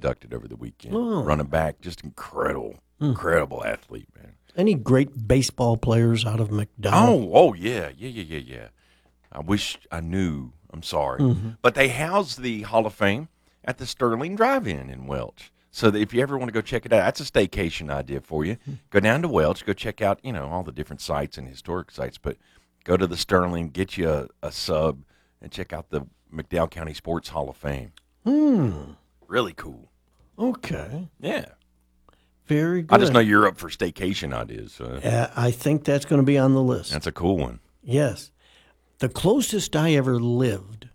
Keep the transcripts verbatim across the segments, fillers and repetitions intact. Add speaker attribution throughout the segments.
Speaker 1: inducted over the weekend.
Speaker 2: Oh.
Speaker 1: Running back, just incredible, mm. incredible athlete, man.
Speaker 2: Any great baseball players out of McDowell?
Speaker 1: Oh, oh yeah, yeah, yeah, yeah, yeah. I wish I knew. I'm sorry. Mm-hmm. But they house the Hall of Fame at the Sterling Drive-In in Welch. So that if you ever want to go check it out, that's a staycation idea for you. Go down to Welch, go check out, you know, all the different sites and historic sites. But go to the Sterling, get you a, a sub, and check out the McDowell County Sports Hall of Fame.
Speaker 2: Hmm.
Speaker 1: Really cool.
Speaker 2: Okay.
Speaker 1: Yeah.
Speaker 2: Very good.
Speaker 1: I just know you're up for staycation ideas. So.
Speaker 2: Uh, I think that's going to be on the list.
Speaker 1: That's a cool one.
Speaker 2: Yes. The closest I ever lived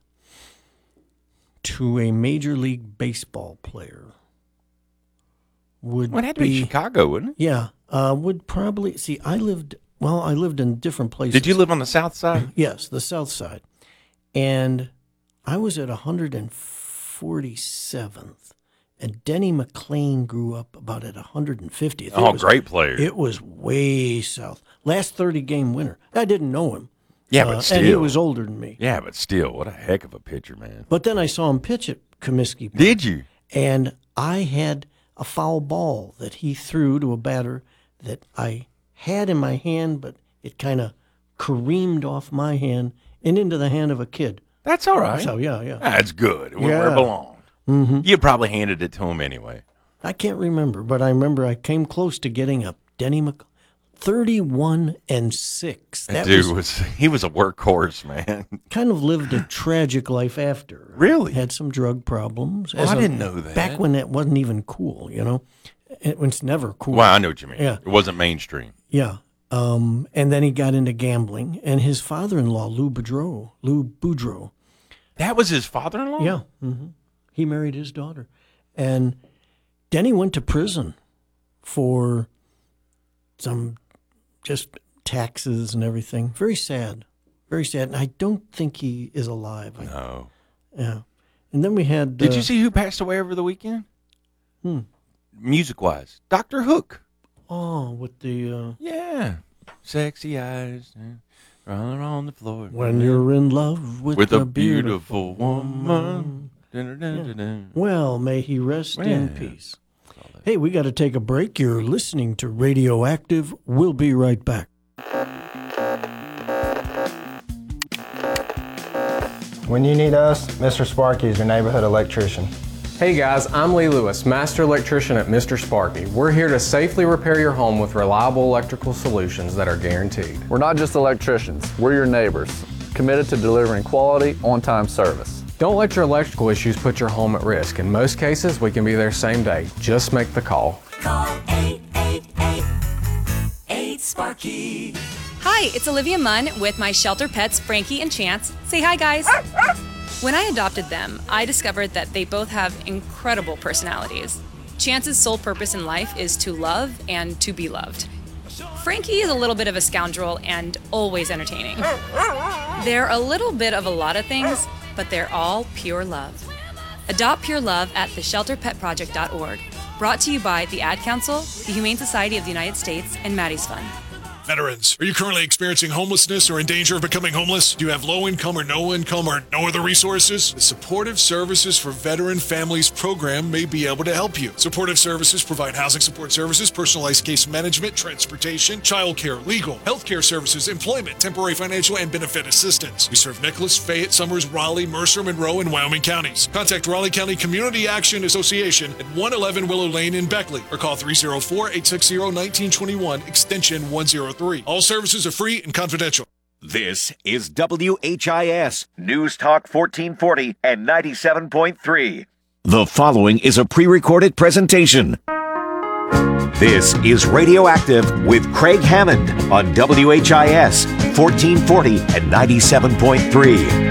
Speaker 2: to a Major League Baseball player would
Speaker 1: well, it had to
Speaker 2: be,
Speaker 1: be Chicago, wouldn't it?
Speaker 2: Yeah. Uh, would probably, see, I lived, well, I lived in different places.
Speaker 1: Did you live on the south side?
Speaker 2: Yes, the south side. And I was at one hundred forty-seventh. And Denny McLain grew up about at one hundred fiftieth.
Speaker 1: Oh,
Speaker 2: was,
Speaker 1: great player.
Speaker 2: It was way south. Last thirty-game winner. I didn't know him.
Speaker 1: Yeah, but
Speaker 2: uh,
Speaker 1: still.
Speaker 2: And he was older than me.
Speaker 1: Yeah, but still, what a heck of a pitcher, man.
Speaker 2: But then I saw him pitch at Comiskey Park.
Speaker 1: Did you?
Speaker 2: And I had a foul ball that he threw to a batter that I had in my hand, but it kind of careened off my hand and into the hand of a kid.
Speaker 1: That's all right.
Speaker 2: So, yeah, yeah.
Speaker 1: That's good. It went
Speaker 2: yeah.
Speaker 1: where it belonged.
Speaker 2: Mm-hmm.
Speaker 1: You probably handed it to him anyway.
Speaker 2: I can't remember, but I remember I came close to getting a Denny Mc... thirty-one and six.
Speaker 1: That dude was, was he was a workhorse, man.
Speaker 2: Kind of lived a tragic life after.
Speaker 1: Really?
Speaker 2: Had some drug problems.
Speaker 1: Well, I
Speaker 2: a,
Speaker 1: didn't know that.
Speaker 2: Back when it wasn't even cool, you know? It was never cool.
Speaker 1: Well, I know what you mean.
Speaker 2: Yeah.
Speaker 1: It wasn't mainstream.
Speaker 2: Yeah. Um, and then he got into gambling, and his father-in-law, Lou Boudreau, Lou Boudreau.
Speaker 1: That was his father-in-law?
Speaker 2: Yeah. Mm-hmm. He married his daughter. And Denny went to prison for some just taxes and everything. Very sad. Very sad. And I don't think he is alive.
Speaker 1: No.
Speaker 2: Yeah. And then we had...
Speaker 1: Did
Speaker 2: uh,
Speaker 1: you see who passed away over the weekend?
Speaker 2: Hmm.
Speaker 1: Music-wise. Doctor Hook.
Speaker 2: Oh, with the... Uh,
Speaker 1: yeah. Sexy eyes. Rolling on the floor.
Speaker 2: When you're in love with,
Speaker 1: with
Speaker 2: a,
Speaker 1: a
Speaker 2: beautiful,
Speaker 1: beautiful woman.
Speaker 2: woman. Yeah. Well, may he rest
Speaker 1: well,
Speaker 2: in peace. Hey, we got to take a break. You're listening to Radioactive. We'll be right back.
Speaker 3: When you need us, Mister Sparky is your neighborhood electrician.
Speaker 4: Hey guys, I'm Lee Lewis, Master Electrician at Mister Sparky. We're here to safely repair your home with reliable electrical solutions that are guaranteed.
Speaker 5: We're not just electricians, we're your neighbors, committed to delivering quality, on-time service.
Speaker 4: Don't let your electrical issues put your home at risk. In most cases, we can be there same day. Just make the call.
Speaker 6: Call eight eight eight, eight Sparky.
Speaker 7: Hi, it's Olivia Munn with my shelter pets, Frankie and Chance. Say hi, guys. When I adopted them, I discovered that they both have incredible personalities. Chance's sole purpose in life is to love and to be loved. Frankie is a little bit of a scoundrel and always entertaining. They're a little bit of a lot of things, but they're all pure love. Adopt pure love at the shelter pet project dot org. Brought to you by the Ad Council, the Humane Society of the United States, and Maddie's Fund.
Speaker 8: Veterans, are you currently experiencing homelessness or in danger of becoming homeless? Do you have low income or no income or no other resources? The Supportive Services for Veteran Families program may be able to help you. Supportive Services provide housing support services, personalized case management, transportation, childcare, legal, healthcare services, employment, temporary financial and benefit assistance. We serve Nicholas, Fayette, Summers, Raleigh, Mercer, Monroe, and Wyoming counties. Contact Raleigh County Community Action Association at one eleven Willow Lane in Beckley or call three oh four, eight six zero, one nine two one extension one oh three. All services are free and confidential.
Speaker 9: This is W H I S, News Talk fourteen forty and ninety-seven point three. The following is a pre-recorded presentation. This is Radioactive with Craig Hammond on W H I S fourteen forty and ninety-seven point three.